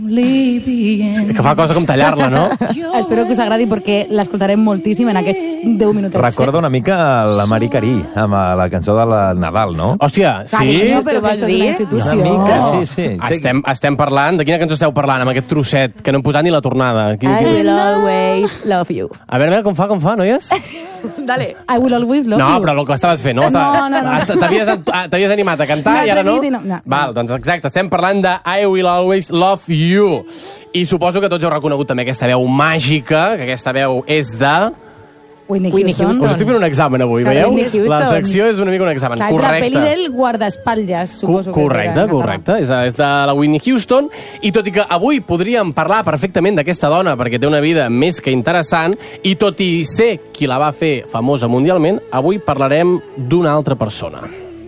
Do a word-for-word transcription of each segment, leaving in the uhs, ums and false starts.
Que fa cosa com tallar-la, no? Espero que us agradi perquè l'escoltarem moltíssim en aquests deu minutets. Recorda una mica la Marie Carey, amb la cançó de la Nadal, no? Hòstia, sí? Carinyo, però aquesta és una institució. Una mica, sí, sí. Estem, estem parlant... De quina cançó esteu parlant, amb aquest trosset, que no hem posat ni la tornada? Quin, I quin... will always love you. A veure, a veure, com fa, com fa, noies? Dale. I will always love No, you. però el que estaves fent, no? No, no, no. T'havies t'havies animat a cantar M'he i ara no? atrevit i no- no. Val, doncs exacte, estem parlant de I will always love you. I suposo que tots heu reconegut també aquesta veu màgica, que aquesta veu és de... Whitney Whitney Houston. Houston. Us estic fent un examen avui, De veieu? Whitney Houston. La secció és una mica un examen. Clar, és la pel·li Correcte. del guardaespatlles, suposo. Correcte, que era, correcte. És de, és de la Whitney Houston. I tot i que avui podríem parlar perfectament d'aquesta dona perquè té una vida més que interessant, i tot i ser qui la va fer famosa mundialment, avui parlarem d'una altra persona.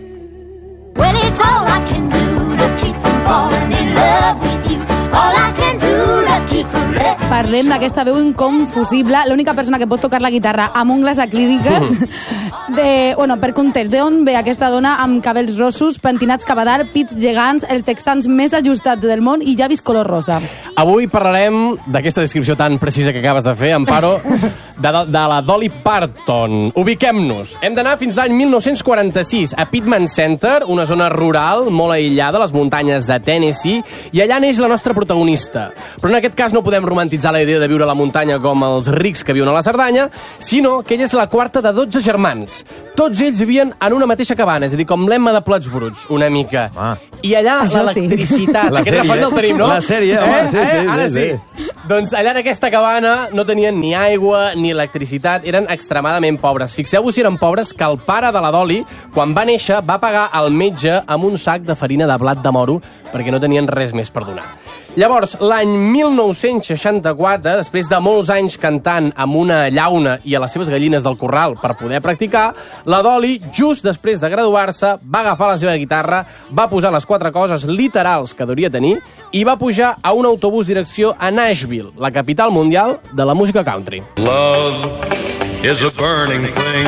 Well, it's all I can do to keep from falling in love with you. All I can do to keep from letting Parlem d'aquesta veu inconfusible, l'única persona que pot tocar la guitarra amb ungles acríliques. De, bueno, per context, d'on ve aquesta dona amb cabells rossos, pentinats cap a dalt, pits gegants, els texans més ajustats del món i llavis color rosa. Avui parlarem d'aquesta descripció tan precisa que acabes de fer, Amparo, de, de la Dolly Parton. Ubiquem-nos. Hem d'anar fins l'any mil nou-cents quaranta-sis a Pittman Center, una zona rural molt aïllada a les muntanyes de Tennessee, i allà neix la nostra protagonista. Però en aquest cas no podem romantitzar la idea de viure a la muntanya com els rics que viuen a la Cerdanya, sinó que ella és la quarta de dotze germans. Tots ells vivien en una mateixa cabana, és a dir, com l'Emma de Plats Bruts, una mica. Ah. I allà Això sí. l'electricitat... La Aquest sèrie, record el tenim, no? la sèrie, home, sí, sí, sí, Ara sí. sí. Doncs allà en aquesta cabana no tenien ni aigua ni electricitat, eren extremadament pobres. Fixeu-vos si eren pobres que el pare de la Dolly, quan va néixer, va pagar al metge amb un sac de farina de blat de moro perquè no tenien res més per donar. Llavors, l'any mil nou-cents seixanta-quatre, després de molts anys cantant amb una llauna i a les seves gallines del corral per poder practicar, la Dolly, just després de graduar-se, va agafar la seva guitarra, va posar les quatre coses literals que hauria tenir i va pujar a un autobús direcció a Nashville, la capital mundial de la música country. Love is a burning thing.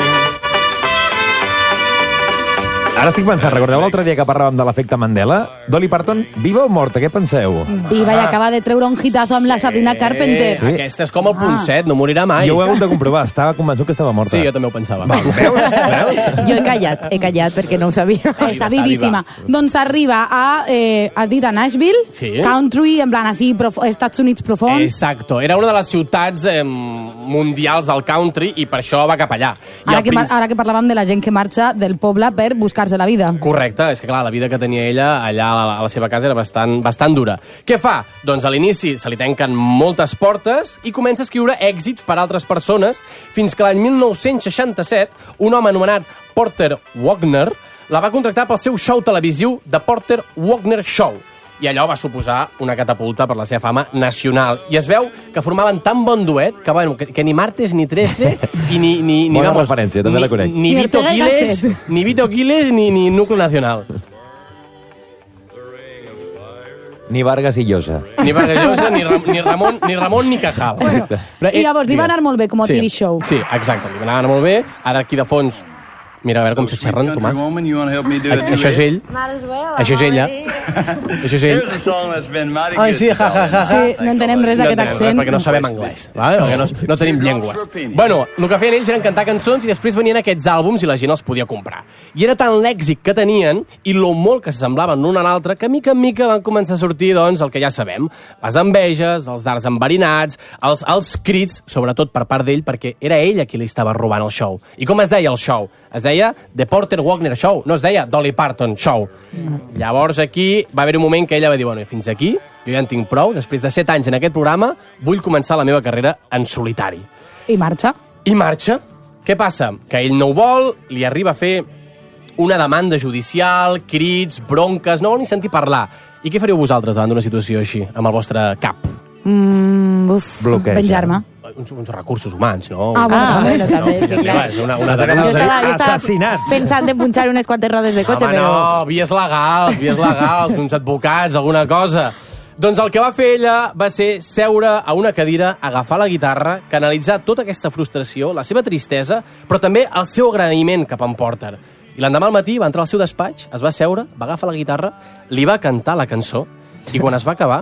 Ara estic pensant, recordeu l'altre dia que parlàvem de l'efecte Mandela? Dolly Parton, viva o morta? Què penseu? Viva i acaba de treure un hitazo amb la Sabrina Carpenter. Sí. Aquesta és com el punt set, no morirà mai. Jo ho he hagut de comprovar, estava convençut que estava morta. Sí, jo també ho pensava. Veus? Veus? Jo he callat, he callat perquè no ho sabia. Està està vivíssima. Doncs arriba a, eh, has dit, a Nashville, Sí. country, en plan així, prof, Estats Units profund. Exacto. Era una de les ciutats eh, mundials del country i per això va cap allà. I Ara al que, mar- princi- ara que parlàvem de la gent que marxa del poble per buscar-se la vida. Correcte, és que clar, la vida que tenia ella allà a la, a la seva casa era bastant, bastant dura. Què fa? Doncs a l'inici se li tanquen moltes portes i comença a escriure èxits per altres persones fins que l'any mil nou-cents seixanta-set un home anomenat Porter Wagoner la va contractar pel seu show televisiu The Porter Wagoner Show. I allò va suposar una catapulta per la seva fama nacional. I es veu que formaven tan bon duet que, bueno, que, que ni martes ni trece i ni... ni, ni Bona vamos, referència, també ni, la conec. Ni Ni Vito Ortega i Quiles, Gasset. ni Vito Quiles ni, ni Núcleo Nacional. Ni Vargas i Llosa. Ni Vargas Llosa, ni, Ram, ni Ramon, ni Ramon, ni Cajal. Bueno, I llavors li va anar molt bé com a sí, T V show. Sí, exacte, li va anar molt bé. Ara aquí de fons... Mira, a veure com se xerren, Tomàs. A- Això és ell. Això és ella. Això és ell. Ai, sí, ja, ja, ja, ja. Sí, no entenem res d'aquest entenem accent. perquè no sabem anglès, vale? Perquè no, no tenim llengües. Bueno, el que feien ells eren cantar cançons i després venien aquests àlbums i la gent els podia comprar. I era tant l'èxit que tenien i lo molt que s'assemblaven l'un a l'altre que mica en mica van començar a sortir, doncs, el que ja sabem. Les enveges, els dards enverinats, els, els crits, sobretot per part d'ell, perquè era ella qui li estava robant el show. I com es deia el show? Es deia The Porter Wagoner Show, no es deia Dolly Parton Show. Mm. Llavors aquí va haver un moment que ella va dir, bueno, fins aquí, jo ja en tinc prou, després de set anys en aquest programa, vull començar la meva carrera en solitari. I marxa. I marxa. Què passa? Que ell no ho vol, li arriba a fer una demanda judicial, crits, bronques, no vol ni sentir parlar. I què faríeu vosaltres davant d'una situació així, amb el vostre cap? Mm, uf, Bloqueja. venjar-me. Uns, uns recursos humans, no? Ah, bueno, Ah, bueno, també, sí, Clar, clar. és una, una Jo denúncia. estava, jo estava Assassinat. pensant en punxar unes quantes rodes de cotxe, Home, però... no, vies legals, vies legals, uns advocats, alguna cosa. Doncs el que va fer ella va ser seure a una cadira, agafar la guitarra, canalitzar tota aquesta frustració, la seva tristesa, però també el seu agraïment cap a en Porter. I l'endemà al matí va entrar al seu despatx, es va seure, va agafar la guitarra, li va cantar la cançó, i quan es va acabar,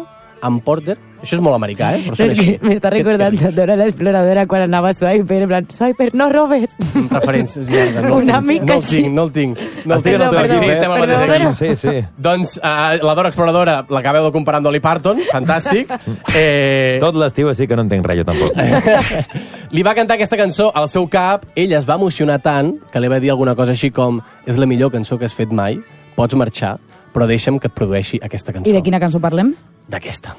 amb Porter. Això és molt americà, eh? Però No, és que m'està recordant a Dora l'exploradora quan anava a Swiper, en plan, Swiper, no robes! Referències, merda. No Una el tinc, mica no el tinc, no el tinc. No el Estic tinc. en el teu Perdó, equip, Sí, eh? estem al perdó, mateix perdó. equip. Sí, sí. Doncs uh, la Dora Exploradora l'acabeu de comparar amb Dolly Parton, fantàstic. Eh, Tot l'estiu sí que no entenc res, jo tampoc. li va cantar aquesta cançó al seu cap, ell es va emocionar tant que li va dir alguna cosa així com és la millor cançó que has fet mai, pots marxar, però deixa'm que et produeixi aquesta cançó. I de quina cançó parlem? D'aquesta.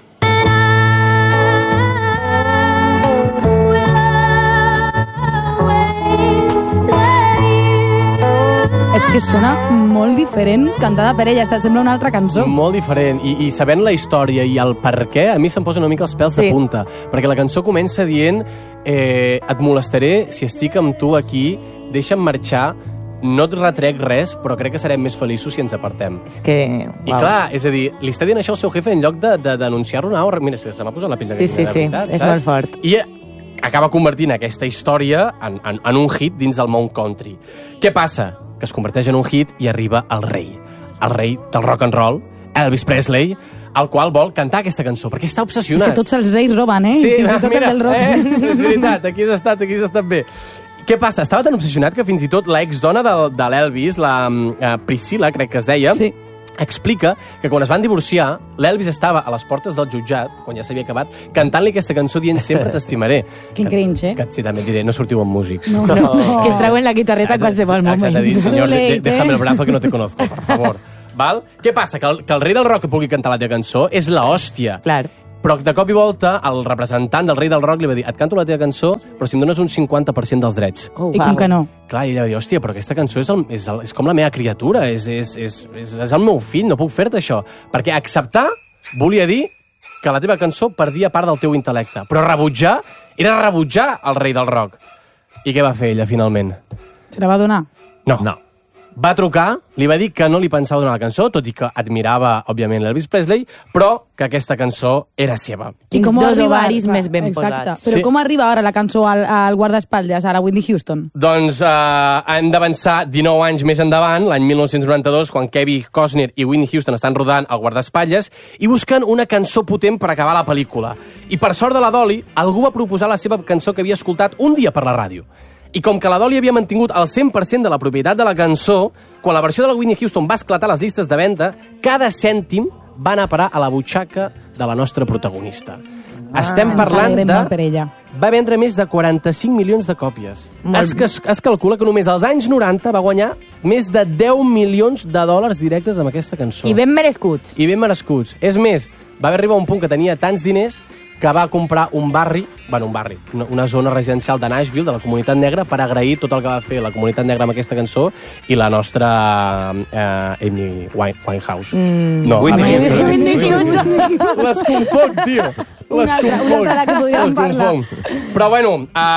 És que sona molt diferent cantada per ella, se't sembla una altra cançó. Molt diferent. I, I sabent la història i el per què, a mi se'm posen una mica els pèls de Sí. punta. Perquè la cançó comença dient eh, et molestaré si estic amb tu aquí, deixa'm marxar, no et retrec res, però crec que serem més feliços si ens apartem. És que... I clar, és a dir, li està dient això al seu jefe en lloc de, de denunciar-lo. No, mira, se m'ha posat la pell de Sí, sí, gallina, de sí, veritat, és saps? molt fort. I acaba convertint aquesta història en, en, en un hit dins del món country. Què passa? Que es converteix en un hit i arriba el rei. El rei del rock and roll, Elvis Presley, el qual vol cantar aquesta cançó, perquè està És obsessionat. que tots els reis roben, eh? Sí, I fins i tot mira, el del rock. eh, és veritat, aquí has estat, aquí has estat bé. Què passa? Estava tan obsessionat que fins i tot l'exdona de, de l'Elvis, la uh, Priscilla, crec que es deia, Sí. explica que quan es van divorciar, l'Elvis estava a les portes del jutjat, quan ja s'havia acabat, cantant-li aquesta cançó dient sempre t'estimaré. Quin cringe, eh? Que, sí, també et diré, no sortiu amb músics. No, no. Que es treuen la guitarreta a qualsevol Exacte, moment. dir, senyor, Too de, late, déjame eh? el brazo que no te conozco, per favor. Val? Què passa? Que el, que el rei del rock que pugui cantar la teva cançó és la hòstia. Clar. Però de cop i volta el representant del rei del rock li va dir et canto la teva cançó, però si em dones un cinquanta per cent dels drets. Oh, I com que no? Clar, i ella va dir, hòstia, però aquesta cançó és, el, és, el, és com la meva criatura, és, és, és, és, és el meu fill, no puc fer-te això. Perquè acceptar volia dir que la teva cançó perdia part del teu intel·lecte, però rebutjar era rebutjar el rei del rock. I què va fer ella, finalment? Se la va donar? No. No. Va trucar, li va dir que no li pensava donar la cançó, tot i que admirava, òbviament, l'Elvis Presley, però que aquesta cançó era seva. Quins com dos arriba- ovaris més ben Exacte. posats. Però Sí. com arriba ara la cançó al, al guardaespatlles, a la Whitney Houston? Doncs eh, hem d'avançar dinou anys més endavant, l'any mil nou-cents noranta-dos, quan Kevin Costner i Whitney Houston estan rodant el guardaespatlles i busquen una cançó potent per acabar la pel·lícula. I per sort de la Dolly, algú va proposar la seva cançó que havia escoltat un dia per la ràdio. I com que la Dolly havia mantingut el cent per cent de la propietat de la cançó, quan la versió de la Whitney Houston va esclatar les llistes de venda, cada cèntim va anar a parar a la butxaca de la nostra protagonista. Estem Ens parlant alegrem de... molt per ella. Va vendre més de quaranta-cinc milions de còpies. Molt Es, que es, es calcula que només als anys noranta va guanyar més de deu milions de dòlars directes amb aquesta cançó. I ben merescuts. I ben merescuts. És més, va arribar a un punt que tenia tants diners que va comprar un barri, bueno, un barri, una, una zona residencial de Nashville, de la comunitat negra, per agrair tot el que va fer la comunitat negra amb aquesta cançó i la nostra eh, Amy Wine- Winehouse. Mm. No, Whitney Amy- Houston. Whitney Houston. Les confonc, tio. Una Les altra- una confonc. altra de la que podríem Les parlar. confonc. Però bueno,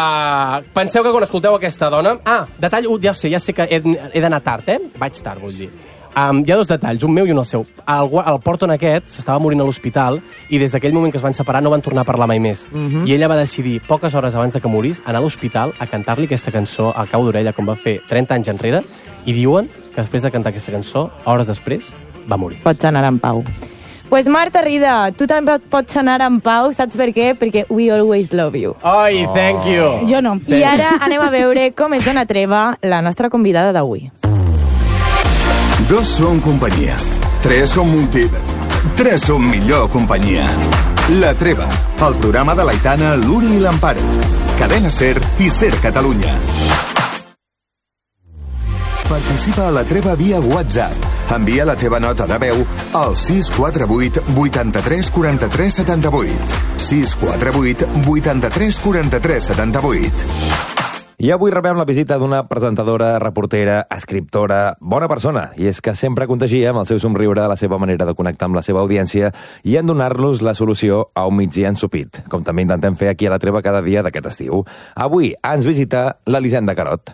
uh, penseu que quan escolteu aquesta dona... Ah, detall, uh, ja sé, ja sé que he, he d'anar tard, eh? Vaig tard, vull dir. Um, hi ha dos detalls, un meu i un el seu. El, gua- el Porton aquest s'estava morint a l'hospital i des d'aquell moment que es van separar no van tornar a parlar mai més. Uh -huh. I ella va decidir, poques hores abans de que morís, anar a l'hospital a cantar-li aquesta cançó a cau d'orella, com va fer trenta anys enrere, i diuen que després de cantar aquesta cançó, hores després, va morir. Pots anar en pau. Pues Marta Rida, tu també pots anar en pau, saps per què? Perquè we always love you. Ai, oh. thank you! Jo no. I ara anem a veure com es dona treva la nostra convidada d'avui. Dos són companyia. Tres són multi... Tres són millor companyia. La Treva, el programa de l'Aitana, l'Uri i l'Amparo. Cadena Ser i Ser Catalunya. Participa a la Treva via WhatsApp. Envia la teva nota de veu al sis quatre vuit vuitanta-tres quaranta-tres setanta-vuit. sis quatre vuit vuitanta-tres quaranta-tres setanta-vuit. I avui rebem la visita d'una presentadora, reportera, escriptora, bona persona, i és que sempre contagia amb el seu somriure, la seva manera de connectar amb la seva audiència i en donar-los la solució a un migdia ensopit, com també intentem fer aquí a la Treva cada dia d'aquest estiu. Avui ens visita l'Elisenda Carot.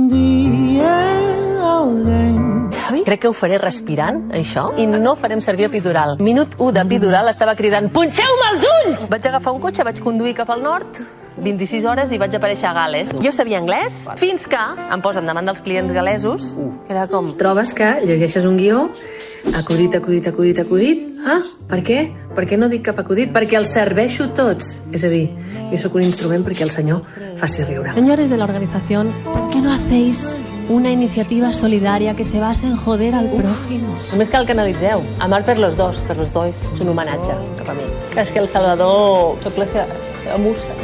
Xavi, crec que ho faré respirant, això, i no farem servir epidural. Minut u d'epidural estava cridant «Punxeu-me els ulls!» Vaig agafar un cotxe, vaig conduir cap al nord vint-i-sis hores i vaig aparèixer a Gales. Jo sabia anglès, fins que em posen davant dels clients galesos, que era com... Trobes que llegeixes un guió, acudit, acudit, acudit, acudit... Ah, per què? Per què no dic cap acudit? Perquè els serveixo tots. És a dir, jo sóc un instrument perquè el senyor faci riure. Señores de la organización, ¿por qué no hacéis una iniciativa solidaria que se base en joder al prójimo? Només cal que analitzeu. Amar per los dos, per los dos. És un homenatge cap a mi. És que el Salvador... Soc la seva, seva musa.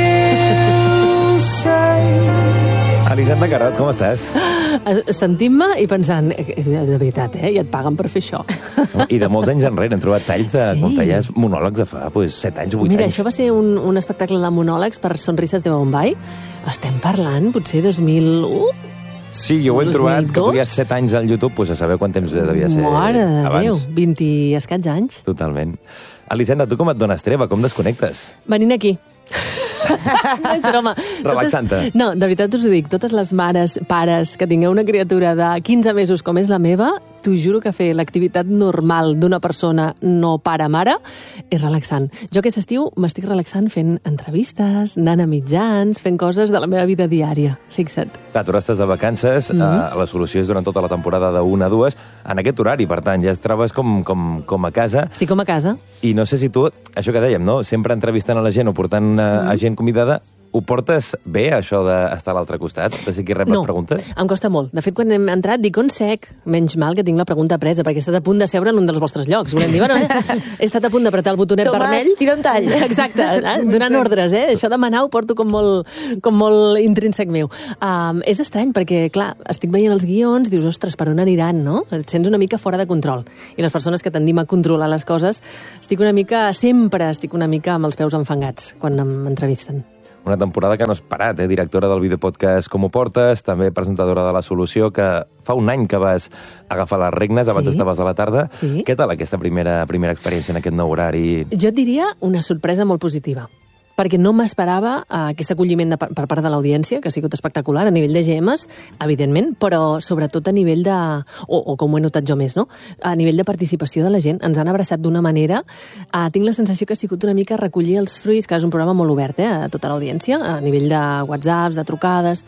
Elisenda Carrot, com estàs? Sentint-me i pensant, de veritat, eh? I et paguen per fer això. I de molts anys enrere hem trobat talls de sí. quan feies monòlegs de fa pues, set anys, vuit Mira, anys. Això va ser un, un espectacle de monòlegs per Sonrises de Bombay. Estem parlant, potser dos mil u? Sí, jo ho he trobat, que podria ser set anys al YouTube, pues, a saber quant temps devia ser Mare de abans. Déu, vint i escaig anys. Totalment. Elisenda, tu com et dones treva? Com desconnectes? Venint aquí. No és broma. Relaxant-te. No, de veritat us ho dic, totes les mares, pares que tingueu una criatura de quinze mesos com és la meva, t'ho juro que fer l'activitat normal d'una persona no pare-mare és relaxant. Jo aquest estiu m'estic relaxant fent entrevistes, anant a mitjans, fent coses de la meva vida diària. Fixa't. Clar, tu ara estàs de vacances, mm -hmm. uh, la solució és durant tota la temporada d'una a dues, en aquest horari, per tant, ja es trobes com, com, com a casa. Estic com a casa. I no sé si tu, això que dèiem, no? Sempre entrevistant a la gent o portant uh, mm -hmm. a gent convidada, ho portes bé, això d'estar a l'altre costat? De ser qui rep no, les preguntes? em costa molt. De fet, quan hem entrat, dic on sec. Menys mal que tinc la pregunta presa, perquè he estat a punt de seure en un dels vostres llocs. Volem dir, bueno, eh? he estat a punt d'apretar el botonet Tomàs, vermell. tira un tall. Exacte, eh? Donant ordres, eh? Això de manar ho porto com molt, com molt intrínsec meu. Um, és estrany, perquè, clar, estic veient els guions, dius, ostres, per on aniran, no? Et sents una mica fora de control. I les persones que tendim a controlar les coses, estic una mica, sempre estic una mica amb els peus enfangats quan m'entrevisten. Una temporada que no has parat, eh? Directora del videopodcast Com ho portes, també presentadora de La Solució, que fa un any que vas agafar les regnes, abans sí. estaves a la tarda. Sí. Què tal aquesta primera, primera experiència en aquest nou horari? Jo et diria una sorpresa molt positiva, perquè no m'esperava uh, aquest acolliment de, per part de l'audiència, que ha sigut espectacular, a nivell de G Ms, evidentment, però sobretot a nivell de... O, o com ho he notat jo més, no? A nivell de participació de la gent. Ens han abraçat d'una manera... Uh, tinc la sensació que ha sigut una mica recollir els fruits, que és un programa molt obert, eh, a tota l'audiència, a nivell de whatsapps, de trucades...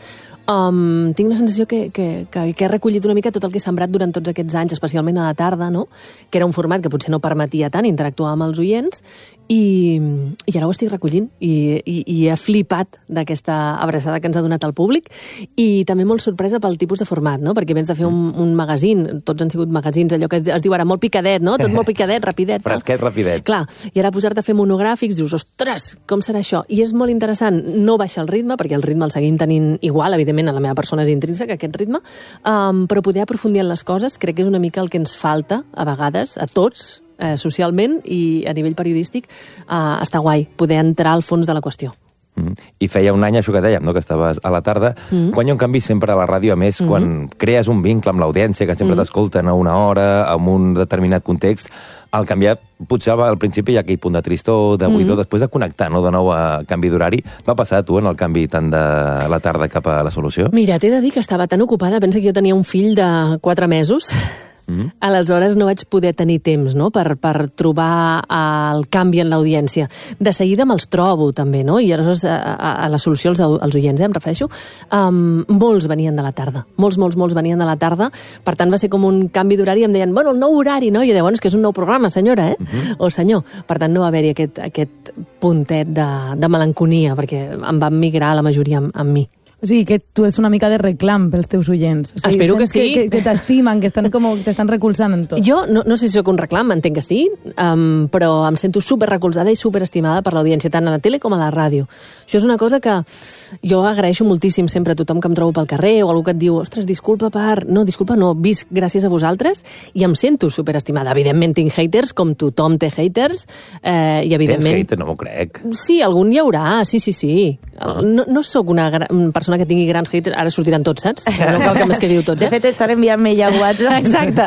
Um, tinc la sensació que, que, que, que he recollit una mica tot el que he sembrat durant tots aquests anys, especialment a la tarda, no? Que era un format que potser no permetia tant interactuar amb els oients, i, i ara ho estic recollint i, i, i he flipat d'aquesta abraçada que ens ha donat el públic, i també molt sorpresa pel tipus de format, no? Perquè vens de fer un, un magazín, tots han sigut magazins, allò que es diu ara molt picadet, no? Tot molt picadet, rapidet. Fresquet, rapidet. Clar, i ara posar-te a fer monogràfics, dius, ostres, com serà això? I és molt interessant, no baixa el ritme, perquè el ritme el seguim tenint igual, evidentment, a la meva persona és intrínseca, aquest ritme, um, però poder aprofundir en les coses crec que és una mica el que ens falta, a vegades, a tots, eh, socialment i a nivell periodístic, uh, està guai, poder entrar al fons de la qüestió. Mm. I feia un any, això que dèiem, no? Que estaves a la tarda. Mm. Quan hi ha un canvi sempre a la ràdio, a més, mm. quan crees un vincle amb l'audiència, que sempre mm. t'escolten a una hora, en un determinat context, al canviar, potser al principi hi ha aquell punt de tristor, de buidor, mm. després de connectar, no? De nou a canvi d'horari. Va passar a tu en el canvi tant de la tarda cap a La Solució? Mira, t'he de dir que estava tan ocupada, pensa que jo tenia un fill de quatre mesos, Mm. Aleshores no vaig poder tenir temps, no?, per, per trobar el canvi en l'audiència. De seguida me'ls trobo, també, no? I aleshores a, a, a La Solució, els, els oients, eh, em refereixo, um, molts venien de la tarda. Molts, molts, molts venien de la tarda. Per tant, va ser com un canvi d'horari. Em deien, bueno, el nou horari, no? I jo deia, bueno, és que és un nou programa, senyora, eh? Uh-huh. O senyor. Per tant, no va haver-hi aquest, aquest puntet de, de melanconia, perquè em van migrar la majoria amb, amb mi. O sigui, que tu és una mica de reclam pels teus oients. O sigui, espero que sí. Que, que t'estimen, que estan com, t'estan recolzant en tot. Jo no, no sé si sóc un reclam, entenc que sí, um, però em sento super recolzada i super estimada per l'audiència, tant a la tele com a la ràdio. Això és una cosa que jo agraeixo moltíssim sempre a tothom que em trobo pel carrer o algú que et diu, ostres, disculpa per... No, disculpa, no, visc gràcies a vosaltres i em sento super estimada. Evidentment tinc haters, com tothom té haters, eh, i evidentment... Tens haters? No m'ho crec. Sí, algun hi haurà, sí, sí, sí. No, no sóc una gran persona que tingui grans haters, ara sortiran tots, saps? No cal que m'escriviu tots, eh? De fet, estan enviant-me ja WhatsApp. Exacte.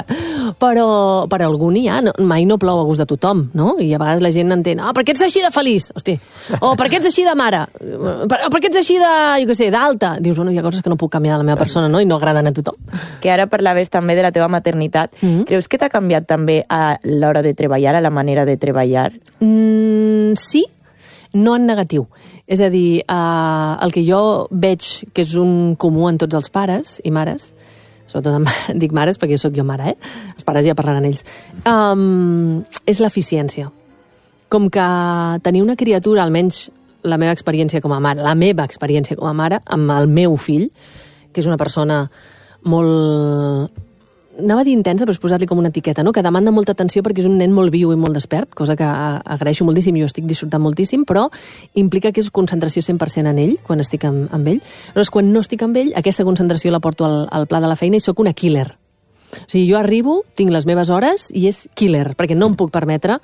Però, però algun hi ha, no, mai no plou a gust de tothom, no? I a vegades la gent entén, ah, per què ets així de feliç? Hosti. O per què ets així de mare? Per, o per què ets així de, jo què sé, d'alta? Dius, bueno, hi ha coses que no puc canviar de la meva persona, no? I no agraden a tothom. Que ara parlaves també de la teva maternitat. Mm-hmm. Creus que t'ha canviat també a l'hora de treballar, a la manera de treballar? Mm, sí, no en negatiu. És a dir, eh, el que jo veig que és un comú en tots els pares i mares, sobretot em, dic mares perquè jo sóc jo mare, eh? Els pares ja parlaran ells, um, és l'eficiència. Com que tenir una criatura, almenys la meva experiència com a mare, la meva experiència com a mare, amb el meu fill, que és una persona molt... Anava a dir intensa, però és posar-li com una etiqueta, no? Que demanda molta atenció perquè és un nen molt viu i molt despert, cosa que agraeixo moltíssim i jo estic disfrutant moltíssim, però implica que és concentració cent per cent en ell, quan estic amb, amb ell. Llavors, quan no estic amb ell, aquesta concentració la porto al, al pla de la feina i sóc una killer. O sigui, jo arribo, tinc les meves hores i és killer, perquè no em puc permetre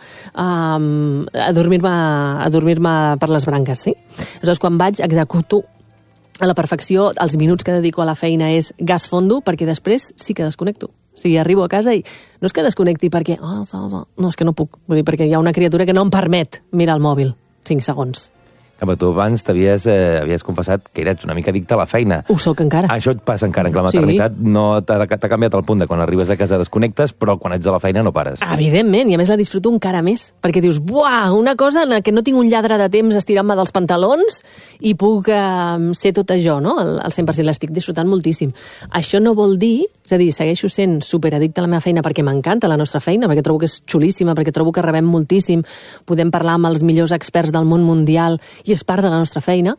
um, adormir-me adormir-me per les branques, sí? Aleshores, quan vaig, executo a la perfecció, els minuts que dedico a la feina és gas fondo, perquè després sí que desconnecto. O sigui, arribo a casa i no és que desconnecti perquè... Oh, no, és que no puc. Vull dir, perquè hi ha una criatura que no em permet mirar el mòbil cinc segons. Però tu abans t'havies eh, havies confessat que eres una mica addicte a la feina. Ho soc encara. Això et passa encara, que la maternitat sí. no t'ha, t'ha canviat el punt de quan arribes a casa desconnectes, però quan ets a la feina no pares. Evidentment, i a més la disfruto encara més, perquè dius, buah, una cosa en la que no tinc un lladre de temps estirant-me dels pantalons i puc eh, ser tot això, no? El, el cent per cent l'estic disfrutant moltíssim. Això no vol dir, és a dir, segueixo sent superaddicte a la meva feina perquè m'encanta la nostra feina, perquè trobo que és xulíssima, perquè trobo que rebem moltíssim, podem parlar amb els millors experts del món mundial i és part de la nostra feina,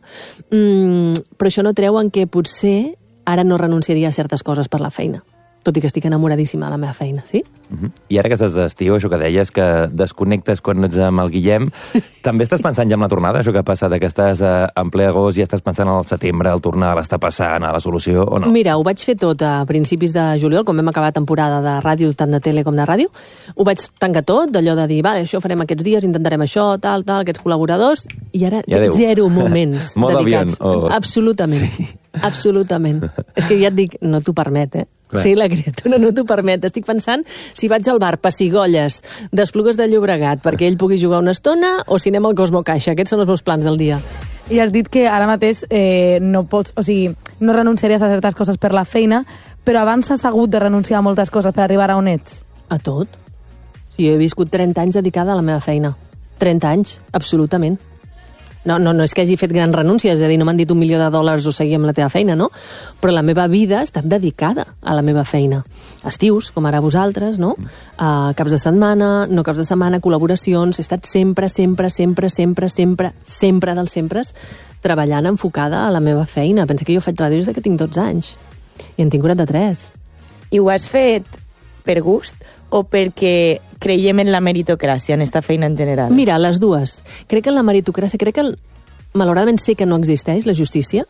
mm, però això no treu en que potser ara no renunciaria a certes coses per la feina, tot i que estic enamoradíssima de la meva feina, sí? Uh-huh. I ara que estàs d'estiu, això que deies, que desconnectes quan no ets amb el Guillem, també estàs pensant ja en la tornada, això que passa que estàs eh, en ple agost i ja estàs pensant al setembre, al tornar, l'està passant, a la solució, o no? Mira, ho vaig fer tot a principis de juliol, quan vam acabar temporada de ràdio, tant de tele com de ràdio. Ho vaig tancar tot, d'allò de dir, vale, això farem aquests dies, intentarem això, tal, tal, aquests col·laboradors, i ara I adeu. zero moments dedicats. O... Absolutament. Sí. Absolutament. És que ja et dic, no t'ho permet, eh? Clar. Sí, la criatura no t'ho permet. Estic pensant si vaig al bar Pessigolles d'Esplugues de Llobregat perquè ell pugui jugar una estona o si anem al Cosmo Caixa. Aquests són els meus plans del dia. I has dit que ara mateix eh, no pots, o sigui, no renunciaries a certes coses per la feina, però abans has hagut de renunciar a moltes coses per arribar a on ets. A tot. Sí, jo he viscut trenta anys dedicada a la meva feina. trenta anys, absolutament. No, no, no és que hagi fet grans renúncies, és a dir, no m'han dit un milió de dòlars o seguir amb la teva feina, no? Però la meva vida ha estat dedicada a la meva feina. Estius, com ara vosaltres, no? Uh, caps de setmana, no caps de setmana, col·laboracions, he estat sempre, sempre, sempre, sempre, sempre, sempre dels sempres treballant enfocada a la meva feina. Pensa que jo faig ràdio des que tinc dotze anys i en tinc quaranta-tres. I ho has fet per gust o perquè creiem en la meritocràcia, en esta feina en general? Mira, les dues. Crec en la meritocràcia, crec que, malauradament, sé que no existeix la justícia,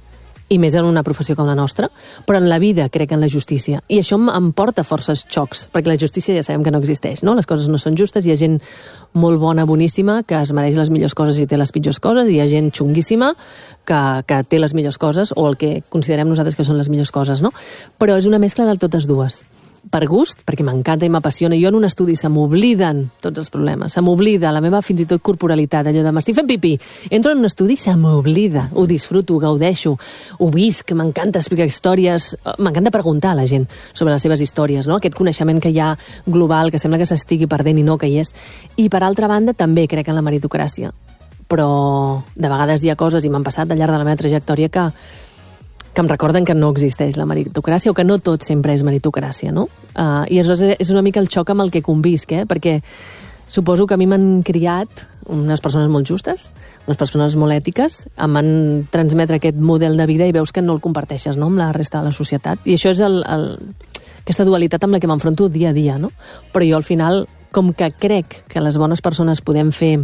i més en una professió com la nostra, però en la vida crec en la justícia. I això em porta forces xocs, perquè la justícia ja sabem que no existeix, no? Les coses no són justes, hi ha gent molt bona, boníssima, que es mereix les millors coses i té les pitjors coses, i hi ha gent xunguíssima que, que té les millors coses, o el que considerem nosaltres que són les millors coses, no? Però és una mescla de totes dues. Per gust, perquè m'encanta i m'apassiona. Jo en un estudi se m'obliden tots els problemes, se m'oblida la meva fins i tot corporalitat, allò de m'estic fent pipí. Entro en un estudi, se m'oblida, ho disfruto, ho gaudeixo, ho visc, m'encanta explicar històries, m'encanta preguntar a la gent sobre les seves històries, no? Aquest coneixement que hi ha global, que sembla que s'estigui perdent i no que hi és. I per altra banda també crec en la meritocràcia, però de vegades hi ha coses, i m'han passat al llarg de la meva trajectòria, que que em recorden que no existeix la meritocràcia o que no tot sempre és meritocràcia, no? Uh, I això és una mica el xoc amb el que convisc, eh? Perquè suposo que a mi m'han criat unes persones molt justes, unes persones molt ètiques, em van transmetre aquest model de vida i veus que no el comparteixes, no?, amb la resta de la societat. I això és el, el, aquesta dualitat amb la que m'enfronto dia a dia, no? Però jo al final, com que crec que les bones persones podem fer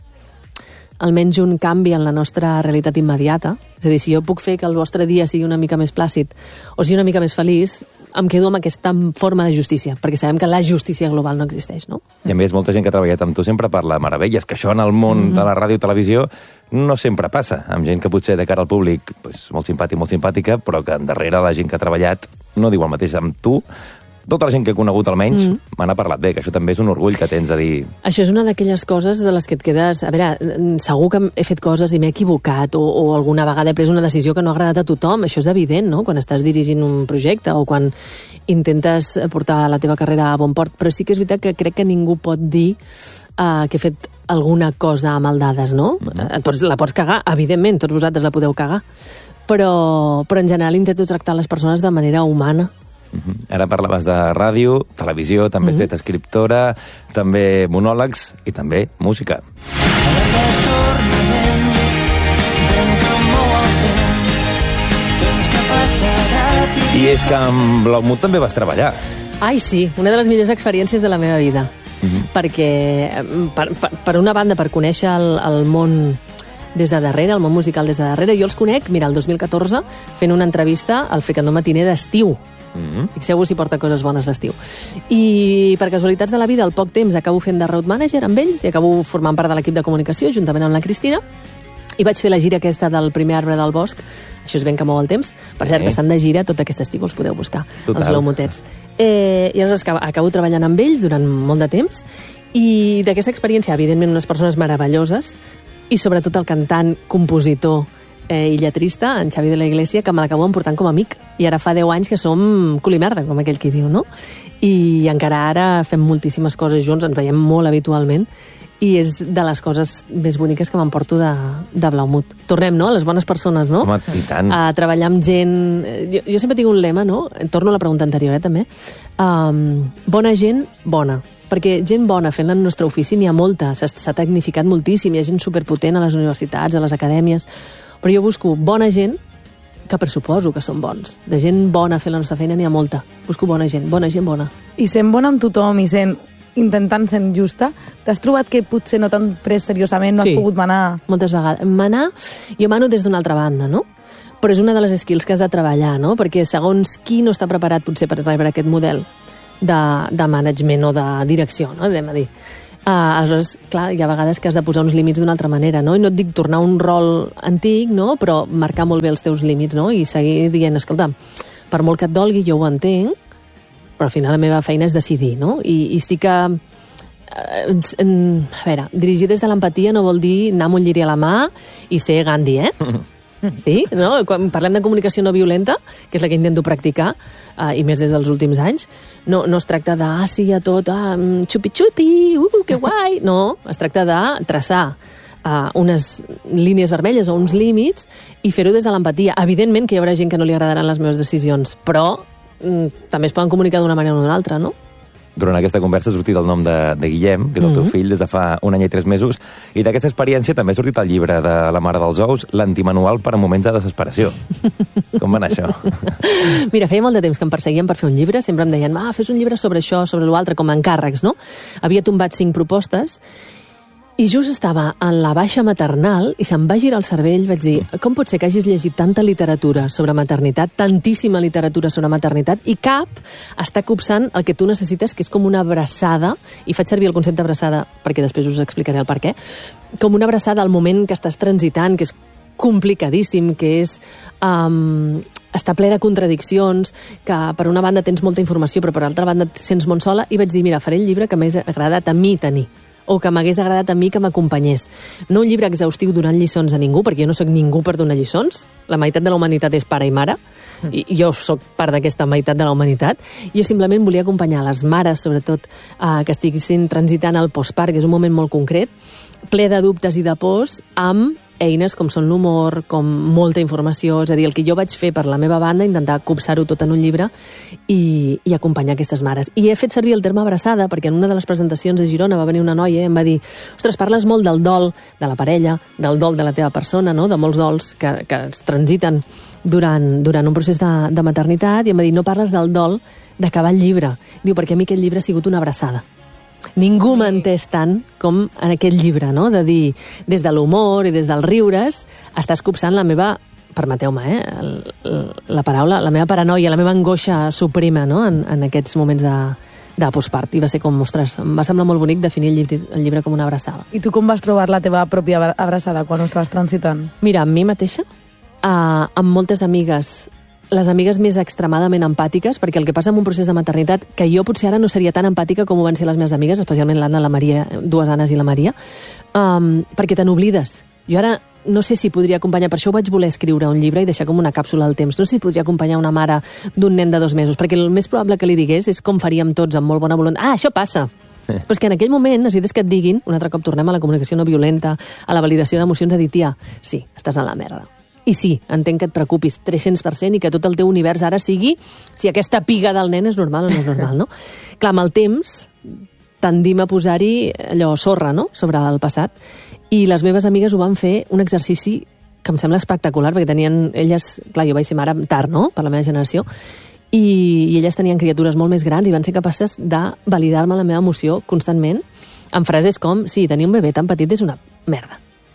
almenys un canvi en la nostra realitat immediata. És a dir, si jo puc fer que el vostre dia sigui una mica més plàcid o sigui una mica més feliç, em quedo amb aquesta forma de justícia, perquè sabem que la justícia global no existeix, no? I a més, molta gent que ha treballat amb tu sempre parla meravelles, que això en el món mm-hmm. de la ràdio i televisió no sempre passa, amb gent que potser de cara al públic pues, molt simpàtic, molt simpàtica, però que darrere la gent que ha treballat no diu el mateix amb tu. Tota la gent que he conegut, almenys, mm. me n'ha parlat bé, que això també és un orgull que tens a dir... Això és una d'aquelles coses de les que et quedes... A veure, segur que he fet coses i m'he equivocat, o, o alguna vegada he pres una decisió que no ha agradat a tothom, això és evident, no?, quan estàs dirigint un projecte o quan intentes portar la teva carrera a bon port, però sí que és veritat que crec que ningú pot dir uh, que he fet alguna cosa amb el dades, no? Mm-hmm. Et pots, la pots cagar, evidentment, tots vosaltres la podeu cagar, però, però en general intento tractar les persones de manera humana. Mm-hmm. Ara parlaves de ràdio, televisió, també mm-hmm. has fet escriptora, també monòlegs i també música. I és que amb Blaumut també vas treballar. Ai, sí, una de les millors experiències de la meva vida. Mm-hmm. Perquè, per, per, per una banda, per conèixer el, el món des de darrere, el món musical des de darrere, jo els conec, mira, el dos mil catorze, fent una entrevista al Fricandó Matiner d'estiu. Mm-hmm. Fixeu-vos si porta coses bones l'estiu. I per casualitats de la vida, al poc temps acabo fent de road manager amb ells i acabo formant part de l'equip de comunicació juntament amb la Cristina. I vaig fer la gira aquesta del primer arbre del bosc. Això és ben que mou el temps. Per cert, estan de gira tot aquest estiu, els podeu buscar, total, els Blaumutets. Eh, I llavors acabo treballant amb ells durant molt de temps i d'aquesta experiència, evidentment, unes persones meravelloses i sobretot el cantant, compositor eh, i lletrista, en Xavi de la Iglesia, que me l'acabo emportant com a amic. I ara fa deu anys que som culimerda, com aquell qui diu, no? I encara ara fem moltíssimes coses junts, ens veiem molt habitualment, i és de les coses més boniques que m'emporto de, de Blaumut. Tornem, no?, a les bones persones, no? Home, i tant. A treballar amb gent... Jo, jo sempre tinc un lema, no? Torno a la pregunta anterior, eh, també. Um, bona gent, bona. Perquè gent bona fent el nostre ofici n'hi ha molta. S'ha tecnificat moltíssim, hi ha gent superpotent a les universitats, a les acadèmies. Però jo busco bona gent, que pressuposo que són bons. De gent bona fent la nostra feina n'hi ha molta. Busco bona gent, bona gent bona. I sent bona amb tothom i sent... intentant ser justa, t'has trobat que potser no t'han pres seriosament, no sí, has pogut manar? Moltes vegades. Manar, jo mano des d'una altra banda, no? Però és una de les skills que has de treballar, no? Perquè segons qui no està preparat potser per rebre aquest model de, de management o de direcció, no? Anem a dir. Uh, aleshores, clar, hi ha vegades que has de posar uns límits d'una altra manera, no? I no et dic tornar un rol antic, no? Però marcar molt bé els teus límits, no? I seguir dient, escolta, per molt que et dolgui, jo ho entenc, però al final la meva feina és decidir, no? I, i sí que... Eh, en, a veure, dirigir des de l'empatia no vol dir anar amb un lliri a la mà i ser Gandhi, eh? Sí? No? Quan parlem de comunicació no violenta, que és la que intento practicar, eh, i més des dels últims anys, no, no es tracta de, ah, sí, a tot, ah, xupi-xupi, uh, que guai! No, es tracta de traçar uh, unes línies vermelles o uns límits i fer-ho des de l'empatia. Evidentment que hi haurà gent que no li agradaran les meves decisions, però també es poden comunicar d'una manera o d'una altra, no? Durant aquesta conversa ha sortit el nom de, de Guillem, que és el teu Mm-hmm. fill des de fa un any i tres mesos, i d'aquesta experiència també ha sortit el llibre de la Mare dels Ous, l'antimanual per a moments de desesperació. Com va anar això? Mira, feia molt de temps que em perseguien per fer un llibre, sempre em deien, ah, fes un llibre sobre això, sobre l'altre, com a encàrrecs, no? Havia tombat cinc propostes, i just estava en la baixa maternal i se'm va girar el cervell, vaig dir, com pot ser que hagis llegit tanta literatura sobre maternitat, tantíssima literatura sobre maternitat, i cap està copsant el que tu necessites, que és com una abraçada, i faig servir el concepte abraçada perquè després us explicaré el per què, com una abraçada al moment que estàs transitant, que és complicadíssim, que és... Um, està ple de contradiccions, que per una banda tens molta informació, però per altra banda et sents molt sola, i vaig dir, mira, faré el llibre que m'hagués agradat a mi tenir, o que m'hagués agradat a mi que m'acompanyés. No un llibre exhaustiu donant lliçons a ningú, perquè jo no sóc ningú per donar lliçons. La meitat de la humanitat és pare i mare, i jo sóc part d'aquesta meitat de la humanitat. Jo simplement volia acompanyar les mares, sobretot, eh, que estiguessin transitant el postpart, que és un moment molt concret, ple de dubtes i de pors, amb eines com són l'humor, com molta informació, és a dir, el que jo vaig fer per la meva banda, intentar copsar-ho tot en un llibre i, i acompanyar aquestes mares. I he fet servir el terme abraçada, perquè en una de les presentacions a Girona va venir una noia i em va dir, ostres, parles molt del dol de la parella, del dol de la teva persona, no? De molts dols que, que es transiten durant, durant un procés de, de maternitat, i em va dir, no parles del dol d'acabar el llibre. Diu, perquè a mi aquest llibre ha sigut una abraçada. Ningú m'ha entès tant com en aquest llibre, no? De dir, des de l'humor i des dels riures, estàs copsant la meva, permeteu-me, eh? El, el, la paraula, la meva paranoia, la meva angoixa suprema, no? En, en aquests moments de, de postpart. I va ser com, ostres, em va semblar molt bonic definir el llibre, el llibre com una abraçada. I tu com vas trobar la teva pròpia abraçada quan ho estaves transitant? Mira, amb mi mateixa, eh, amb moltes amigues, les amigues més extremadament empàtiques, perquè el que passa en un procés de maternitat, que jo potser ara no seria tan empàtica com ho van ser les meves amigues, especialment l'Anna, la Maria, dues Annes i la Maria, um, perquè te n'oblides. Jo ara no sé si podria acompanyar, per això ho vaig voler escriure un llibre i deixar com una càpsula al temps, no sé si podria acompanyar una mare d'un nen de dos mesos, perquè el més probable que li digués és com faríem tots amb molt bona voluntat. Ah, això passa. Però és que en aquell moment necessites que et diguin, un altre cop tornem a la comunicació no violenta, a la validació d'emocions, a dir, tia, sí, estàs en la merda. I sí, entenc que et preocupis tres-cents per cent i que tot el teu univers ara sigui si aquesta piga del nen és normal o no és normal, no? Clar, amb el temps tendim a posar-hi allò sorra, no?, sobre el passat. I les meves amigues ho van fer un exercici que em sembla espectacular, perquè tenien elles... Clar, jo vaig ser mare tard, no?, per la meva generació, i, i elles tenien criatures molt més grans i van ser capaces de validar-me la meva emoció constantment amb frases com, sí, tenir un bebè tan petit és una merda.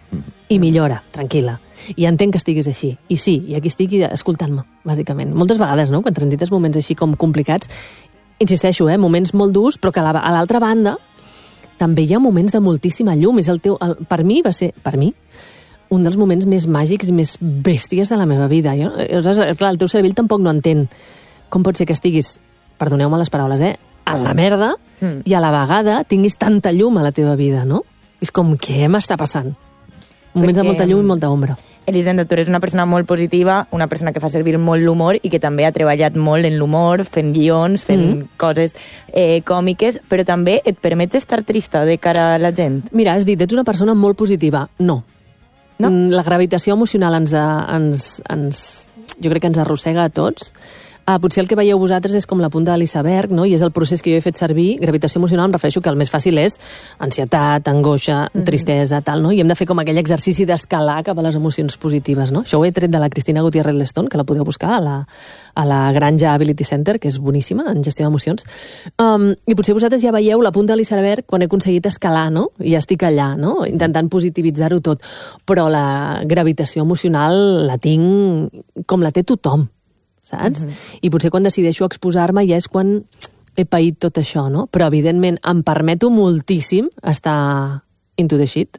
I millora, tranquil·la. I entenc que estiguis així. I sí, i aquí estic escoltant-me, bàsicament. Moltes vegades, no?, quan transites moments així com complicats, insisteixo, eh, moments molt durs, però que a l'altra banda també hi ha moments de moltíssima llum. És el teu, el, per mi va ser, per mi, un dels moments més màgics i més bèsties de la meva vida. Jo, clar, el teu cervell tampoc no entén com pot ser que estiguis, perdoneu-me les paraules, eh, a la merda mm. i a la vegada tinguis tanta llum a la teva vida, no? És com, què m'està passant? Moments de molta llum i molta ombra. Elisenda, tu eres una persona molt positiva, una persona que fa servir molt l'humor i que també ha treballat molt en l'humor, fent guions, fent mm-hmm. coses eh, còmiques, però també et permets estar trista de cara a la gent? Mira, has dit, ets una persona molt positiva. No. No? La gravitació emocional ens, ens, ens, jo crec que ens arrossega a tots. Uh, potser el que veieu vosaltres és com la punta de l'iceberg, no? I és el procés que jo he fet servir. Gravitació emocional em refereixo que el més fàcil és ansietat, angoixa, mm-hmm. tristesa, tal, no? I hem de fer com aquell exercici d'escalar cap a les emocions positives, no? Això ho he tret de la Cristina Gutiérrez Lestón, que la podeu buscar a la, a la Granja Ability Center, que és boníssima en gestió d'emocions. Um, I potser vosaltres ja veieu la punta de l'iceberg quan he aconseguit escalar, no? I ja estic allà, no? Intentant positivitzar-ho tot. Però la gravitació emocional la tinc com la té tothom, saps? Mm-hmm. I potser quan decideixo exposar-me ja és quan he paït tot això, no? Però, evidentment, em permeto moltíssim estar into the shit,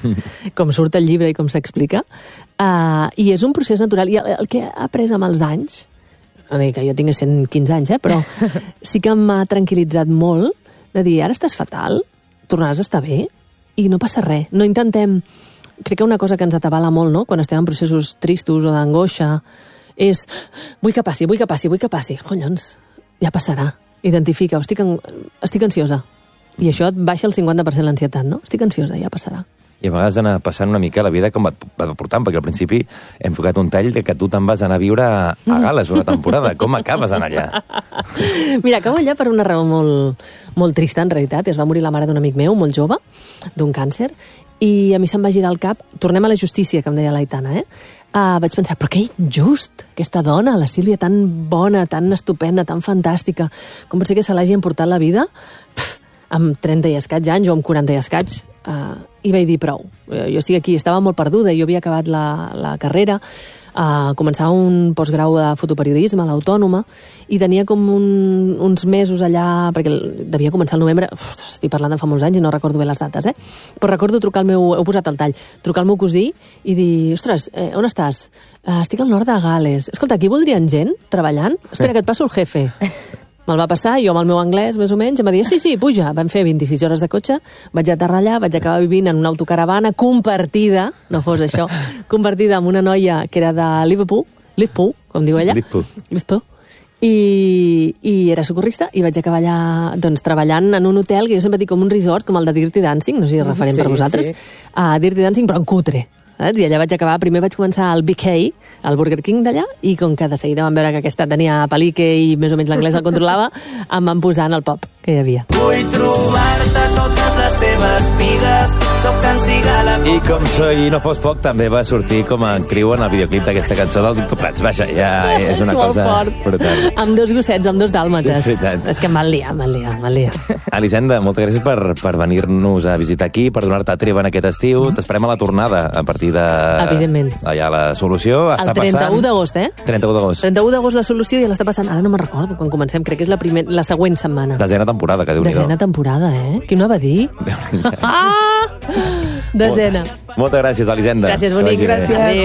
com surt el llibre i com s'explica, uh, i és un procés natural. I el, el que he après amb els anys, no dic que jo tinc cent quinze anys, eh, però sí que m'ha tranquil·litzat molt de dir, ara estàs fatal, tornaràs a estar bé, i no passa res. No intentem... Crec que una cosa que ens atabala molt, no?, quan estem en processos tristos o d'angoixa, és, vull que passi, vull que passi, vull que passi. Collons, ja passarà. Identifica, estic, an... estic ansiosa. I això et baixa el cinquanta per cent l'ansietat, no? Estic ansiosa, ja passarà. I a vegades anar passant una mica la vida com va, va portant, perquè al principi hem focat un tall de que tu te'n vas anar a viure a Gal·les una temporada. Com acabes anar allà? Mira, acabo allà per una raó molt, molt trista, en realitat. Es va morir la mare d'un amic meu, molt jove, d'un càncer, i a mi se'm va girar el cap. Tornem a la justícia, que em deia l'Aitana, eh? Uh, vaig pensar, però que injust, aquesta dona, la Sílvia, tan bona, tan estupenda, tan fantàstica, com pot ser que se l'hagi emportat la vida Pff, amb trenta i escaig anys o amb quaranta i escaig, uh, i vaig dir prou. Jo estic aquí, estava molt perduda, jo havia acabat la, la carrera, uh, començava un postgrau de fotoperiodisme a l'Autònoma, i tenia com un, uns mesos allà, perquè devia començar el novembre, uf, estic parlant de fa molts anys i no recordo bé les dates, eh? Però recordo trucar al meu, heu posat el tall, trucar al meu cosí i dir, ostres, eh, on estàs? Uh, estic al nord de Gal·les. Escolta, aquí voldrien gent treballant? Espera, que et passo el jefe. Me'l va passar, jo amb el meu anglès, més o menys, em va dir, sí, sí, puja. Vam fer vint-i-sis hores de cotxe, vaig aterrar allà, vaig acabar vivint en una autocaravana compartida, no fos això, compartida amb una noia que era de Liverpool, Liverpool, com diu ella. Liverpool. Liverpool. I, i era socorrista i vaig acabar allà doncs, treballant en un hotel que jo sempre dic com un resort, com el de Dirty Dancing, no sé si és referent sí, per vosaltres, sí. uh, Dirty Dancing però en cutre. Saps? I allà vaig acabar, primer vaig començar al B K, al Burger King d'allà, i com que de seguida vam veure que aquesta tenia palique i més o menys l'anglès el controlava, em van posar en el pop que hi havia. Vull trobar-te totes les teves pigues, soc tan cigala... I com soy no fos poc, també va sortir com a actriu en el videoclip d'aquesta cançó del Doctor Prats. Vaja, ja és una és cosa fort. brutal. Amb dos gossets, amb dos dàlmates. És veritat. És que em van liar, em van liar, em van liar. Elisenda, moltes gràcies per, per venir-nos a visitar aquí, per donar-te treva en aquest estiu. Mm. T'esperem a la tornada, a partir de... Evidentment. Allà la solució està passant... El trenta-u d'agost, eh? trenta-u d'agost. trenta-u d'agost la solució i ja l'està passant. Ara no me'n recordo quan comencem, crec que és la, primer, la següent setmana. Desena temporada, que déu-n'hi-do. Desena temporada, eh? Qui no va dir? Ah! Desena. Moltes gràcies, Elisenda. Gràcies, bonics. Gràcies.